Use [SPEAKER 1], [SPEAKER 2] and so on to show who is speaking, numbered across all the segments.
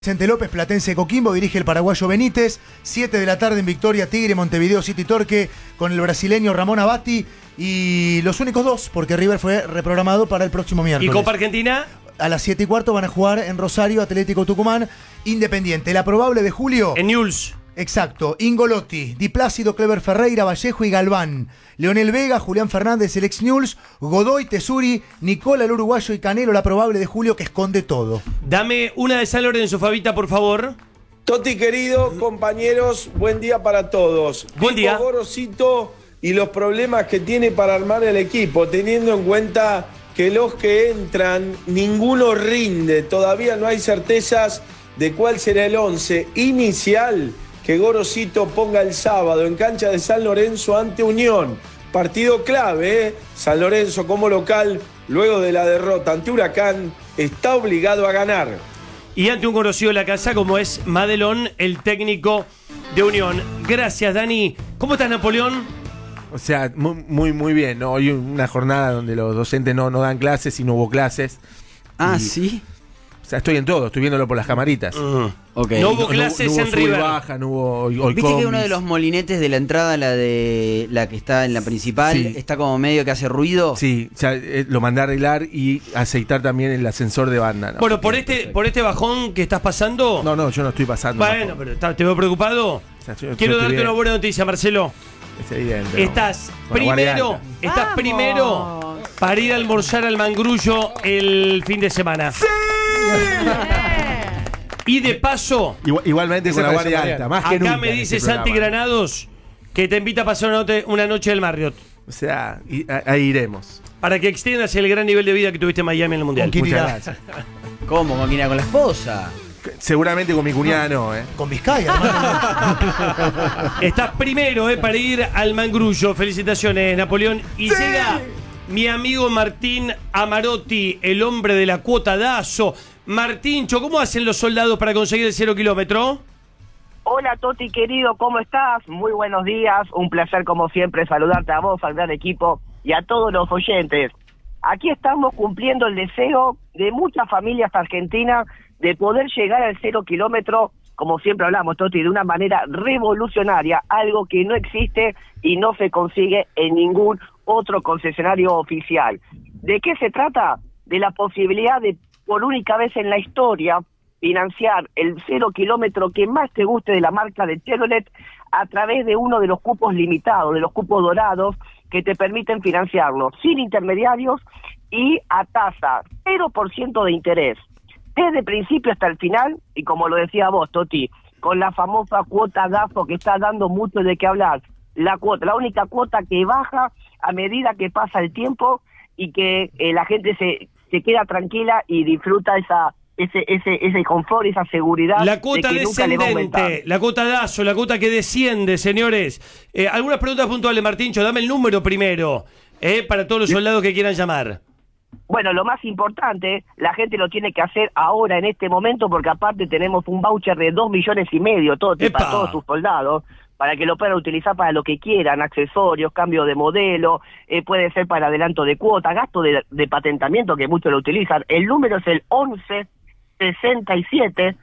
[SPEAKER 1] Vicente López, Platense Coquimbo, dirige el paraguayo Benítez. 7 de la tarde en Victoria, Tigre, Montevideo City Torque, con el brasileño Ramón Abati. Y los únicos dos, porque River fue reprogramado para el próximo miércoles.
[SPEAKER 2] ¿Y Copa Argentina?
[SPEAKER 1] A las 7:15 van a jugar en Rosario, Atlético Tucumán, Independiente. La probable de julio.
[SPEAKER 2] En Newell's.
[SPEAKER 1] Exacto. Ingolotti, Di Plácido, Clever Ferreira, Vallejo y Galván. Leonel Vega, Julián Fernández, el ex Newell's, Godoy, Tesuri, Nicola el uruguayo y Canelo, la probable de julio, que esconde todo.
[SPEAKER 2] Dame una de San Lorenzo, Fabita, por favor.
[SPEAKER 3] Toti querido, compañeros, buen día para todos.
[SPEAKER 2] Buen día.
[SPEAKER 3] Gorosito y los problemas que tiene para armar el equipo, teniendo en cuenta que los que entran, ninguno rinde. Todavía no hay certezas de cuál será el 11 inicial que Gorosito ponga el sábado en cancha de San Lorenzo ante Unión. Partido clave, ¿eh? San Lorenzo como local, luego de la derrota ante Huracán, está obligado a ganar.
[SPEAKER 2] Y ante un conocido de la casa como es Madelón, el técnico de Unión. Gracias, Dani. ¿Cómo estás, Napoleón?
[SPEAKER 4] O sea, muy bien, ¿no? Hoy una jornada donde los docentes no dan clases y no hubo clases.
[SPEAKER 5] ¿Sí?
[SPEAKER 4] O sea, estoy en todo, estoy viéndolo por las camaritas.
[SPEAKER 5] Okay.
[SPEAKER 2] No hubo clases
[SPEAKER 4] no hubo
[SPEAKER 2] en
[SPEAKER 4] sub y
[SPEAKER 2] River.
[SPEAKER 4] baja, no hubo hoy
[SPEAKER 5] ¿Viste
[SPEAKER 4] combis.
[SPEAKER 5] que uno de los molinetes de la entrada, la que está en la principal,
[SPEAKER 4] Sí.
[SPEAKER 5] está como medio que hace ruido?
[SPEAKER 4] Sí, o sea, lo mandé a arreglar y aceitar también el ascensor de banda, ¿no?
[SPEAKER 2] Bueno, por este bajón que estás pasando.
[SPEAKER 4] No, yo no estoy pasando.
[SPEAKER 2] Bueno, pero te veo preocupado.
[SPEAKER 4] O sea, yo
[SPEAKER 2] Quiero
[SPEAKER 4] estoy
[SPEAKER 2] darte
[SPEAKER 4] bien.
[SPEAKER 2] una buena noticia, Marcelo.
[SPEAKER 4] Es evidente, ¿no?
[SPEAKER 2] Estás
[SPEAKER 4] Con la guardia
[SPEAKER 2] primero,
[SPEAKER 4] alta.
[SPEAKER 2] para ir a almorzar al Mangrullo el fin de semana. Y de paso,
[SPEAKER 4] Igualmente con la guardia alta, más que nunca.
[SPEAKER 2] acá me
[SPEAKER 4] en
[SPEAKER 2] dice
[SPEAKER 4] este
[SPEAKER 2] Santi
[SPEAKER 4] programa.
[SPEAKER 2] Granados que te invita a pasar una noche del Marriott.
[SPEAKER 4] O sea, ahí iremos.
[SPEAKER 2] Para que extiendas el gran nivel de vida que tuviste en Miami en el Mundial.
[SPEAKER 1] ¿Con quién irá?
[SPEAKER 4] Muchas gracias.
[SPEAKER 5] ¿Cómo? ¿Con quién era? ¿Con la esposa?
[SPEAKER 4] Seguramente con mi cuñada no, ¿eh?
[SPEAKER 1] Con Vizcaya, hermano.
[SPEAKER 2] Estás primero para ir al Mangrullo. Felicitaciones, Napoleón. Y llega mi amigo Martín Amarotti, el hombre de la cuota DASO. Martíncho, ¿cómo hacen los soldados para conseguir el 0 kilómetro?
[SPEAKER 6] Hola Toti querido, ¿cómo estás? Muy buenos días, un placer como siempre saludarte a vos, al gran equipo y a todos los oyentes. Aquí estamos cumpliendo el deseo de muchas familias argentinas de poder llegar al 0 kilómetro, como siempre hablamos, Toti, de una manera revolucionaria, algo que no existe y no se consigue en ningún otro concesionario oficial. ¿De qué se trata? De la posibilidad de, por única vez en la historia, financiar el 0 kilómetro que más te guste de la marca de Chevrolet a través de uno de los cupos limitados, de los cupos dorados, que te permiten financiarlo sin intermediarios y a tasa 0% de interés. Desde principio hasta el final, y como lo decía vos, Toti, con la famosa cuota DASO que está dando mucho de qué hablar, la única cuota que baja a medida que pasa el tiempo y que la gente se queda tranquila y disfruta ese confort, esa seguridad.
[SPEAKER 2] La cuota
[SPEAKER 6] de que nunca le va a aumentar.
[SPEAKER 2] descendente, la cuota DASO, la cuota que desciende, señores. Algunas preguntas puntuales, Martíncho. Dame el número primero, para todos los soldados que quieran llamar.
[SPEAKER 6] Bueno, lo más importante, la gente lo tiene que hacer ahora, en este momento, porque aparte tenemos un voucher de 2,5 millones, para todos sus soldados, para que lo puedan utilizar para lo que quieran, accesorios, cambio de modelo, puede ser para adelanto de cuota, gasto de patentamiento, que muchos lo utilizan. El número es el 11 67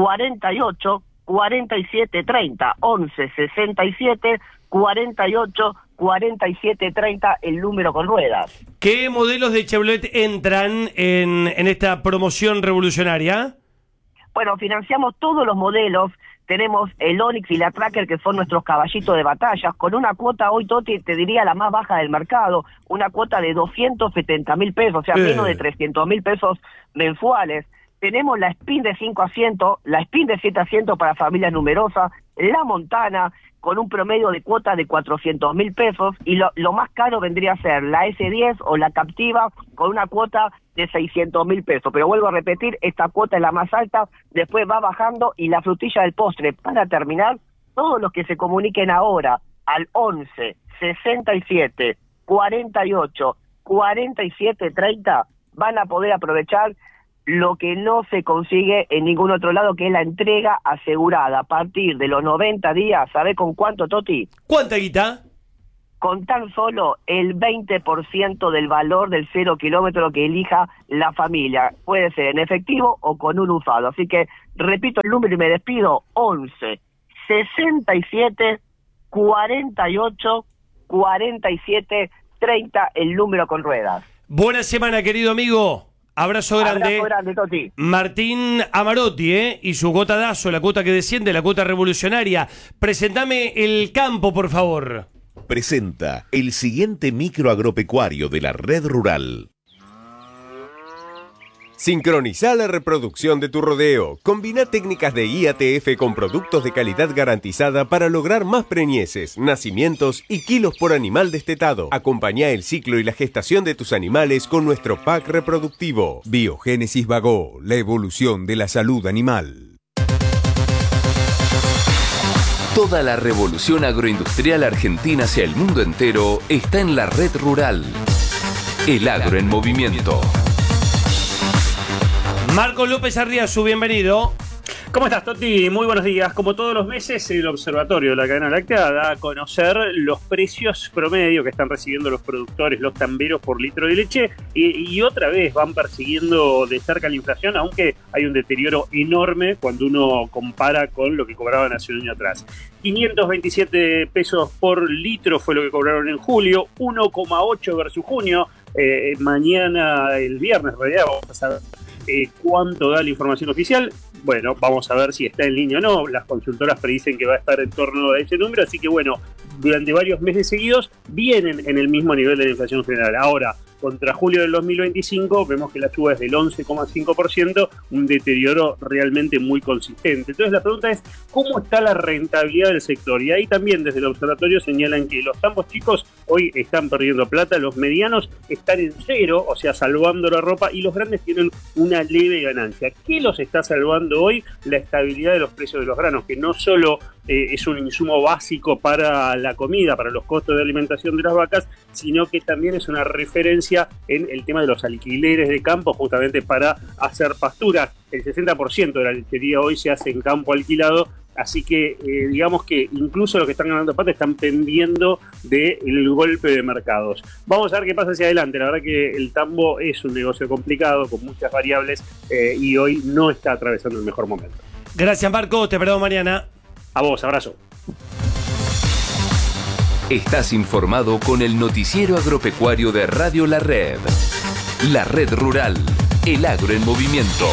[SPEAKER 6] 48 47 30, 11 67 48 47 30, el número con ruedas.
[SPEAKER 2] ¿Qué modelos de Chevrolet entran en esta promoción revolucionaria?
[SPEAKER 6] Bueno, financiamos todos los modelos. Tenemos el Onix y la Tracker, que son nuestros caballitos de batalla, con una cuota hoy, Toti, te diría la más baja del mercado, una cuota de 270.000 pesos, o sea, menos de 300.000 pesos mensuales. Tenemos la Spin de 5 asientos, la Spin de 7 asientos para familias numerosas, la Montana, con un promedio de cuota de 400.000 pesos, y lo más caro vendría a ser la S10 o la Captiva, con una cuota de 600.000 pesos. Pero vuelvo a repetir, esta cuota es la más alta, después va bajando, y la frutilla del postre, para terminar, todos los que se comuniquen ahora al 11 67 48 47 30 van a poder aprovechar lo que no se consigue en ningún otro lado, que es la entrega asegurada a partir de los 90 días. ¿Sabés con cuánto, Toti?
[SPEAKER 2] ¿Cuánta guita?
[SPEAKER 6] Con tan solo el 20% del valor del 0 kilómetro que elija la familia. Puede ser en efectivo o con un usado. Así que Repito el número y me despido, 11 67 48 47 30, el número con ruedas.
[SPEAKER 2] Buena semana, querido amigo. Abrazo grande.
[SPEAKER 6] Abrazo grande, Toti.
[SPEAKER 2] Martín Amarotti, y su cuota Dazo, la cuota que desciende, la cuota revolucionaria. Presentame el campo, por favor.
[SPEAKER 7] Presenta el siguiente micro agropecuario de la red rural.
[SPEAKER 8] Sincroniza la reproducción de tu rodeo. Combina técnicas de IATF con productos de calidad garantizada para lograr más preñeces, nacimientos y kilos por animal destetado. Acompañá el ciclo y la gestación de tus animales con nuestro pack reproductivo.
[SPEAKER 9] Biogénesis Vagó, la evolución de la salud animal.
[SPEAKER 10] Toda la revolución agroindustrial argentina hacia el mundo entero está en la red rural. El agro en movimiento.
[SPEAKER 2] Marcos López Arriazu, bienvenido.
[SPEAKER 11] ¿Cómo estás, Toti? Muy buenos días. Como todos los meses, el Observatorio de la Cadena Láctea da a conocer los precios promedio que están recibiendo los productores, los tamberos por litro de leche, y otra vez van persiguiendo de cerca la inflación, aunque hay un deterioro enorme cuando uno compara con lo que cobraban hace un año atrás. 527 pesos por litro fue lo que cobraron en julio, 1,8 versus junio. Mañana, el viernes, en realidad, vamos a saber cuánto da la información oficial. Bueno, vamos a ver si está en línea o no. Las consultoras predicen que va a estar en torno a ese número, así que bueno, durante varios meses seguidos vienen en el mismo nivel de la inflación general. Ahora, contra julio del 2025, vemos que la suba es del 11,5%, un deterioro realmente muy consistente. Entonces la pregunta es, ¿cómo está la rentabilidad del sector? Y ahí también desde el observatorio señalan que los tambos chicos hoy están perdiendo plata, los medianos están en cero, o sea, salvando la ropa, y los grandes tienen una leve ganancia. ¿Qué los está salvando hoy? La estabilidad de los precios de los granos, que no solo es un insumo básico para la comida, para los costos de alimentación de las vacas, sino que también es una referencia en el tema de los alquileres de campo, justamente para hacer pasturas. El 60% de la lechería hoy se hace en campo alquilado, así que digamos que incluso los que están ganando plata están pendiendo del golpe de mercados. Vamos a ver qué pasa hacia adelante. La verdad que el tambo es un negocio complicado, con muchas variables, y hoy no está atravesando el mejor momento.
[SPEAKER 2] Gracias, Marco. Te perdón, Mariana.
[SPEAKER 11] A vos, abrazo.
[SPEAKER 10] Estás informado con el noticiero agropecuario de Radio La Red. La red rural. El agro en movimiento.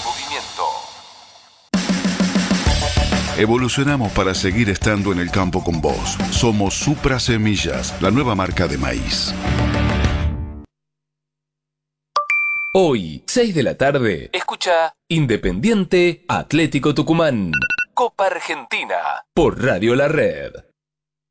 [SPEAKER 12] Evolucionamos para seguir estando en el campo con vos. Somos Supra Semillas, la nueva marca de maíz.
[SPEAKER 10] Hoy, 6 de la tarde, escucha Independiente Atlético Tucumán. Copa Argentina. Por Radio La Red.